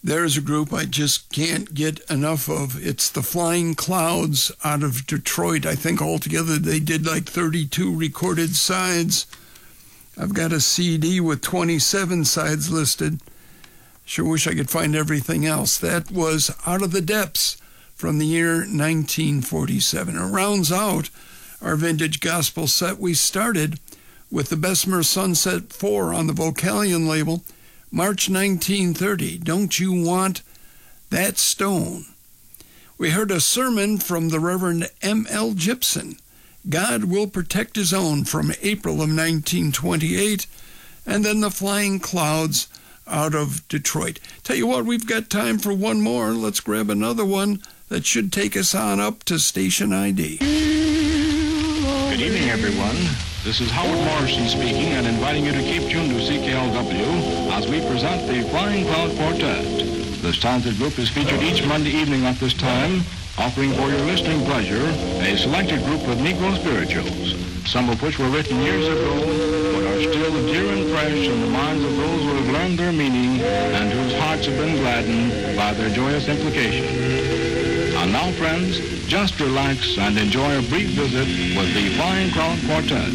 There's a group I just can't get enough of. It's the Flying Clouds out of Detroit. I think altogether they did like 32 recorded sides. I've got a CD with 27 sides listed. Sure wish I could find everything else. That was Out of the Depths from the year 1947. It rounds out our vintage gospel set. We started with the Bessemer Sunset 4 on the Vocalion label, March 1930, Don't You Want That Stone? We heard a sermon from the Reverend M.L. Gibson, God Will Protect His Own, from April of 1928, and then the Flying Clouds out of Detroit. Tell you what, we've got time for one more. Let's grab another one that should take us on up to station ID. Good evening, everyone. This is Howard Morrison speaking and inviting you to keep tuned to CKLW as we present the Flying Cloud Quartet. This talented group is featured each Monday evening at this time, offering for your listening pleasure a selected group of Negro spirituals, some of which were written years ago but are still dear and fresh in the minds of those who have learned their meaning and whose hearts have been gladdened by their joyous implication. And now, friends, just relax and enjoy a brief visit with the Flying Cloud Quartet.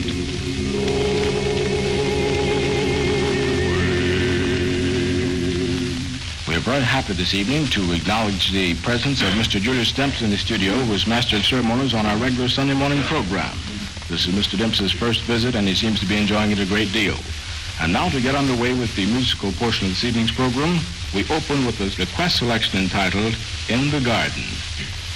We're very happy this evening to acknowledge the presence of Mr. Julius Demps in the studio, who has mastered ceremonies on our regular Sunday morning program. This is Mr. Demps's first visit, and he seems to be enjoying it a great deal. And now, to get underway with the musical portion of this evening's program, we open with a request selection entitled In the Garden.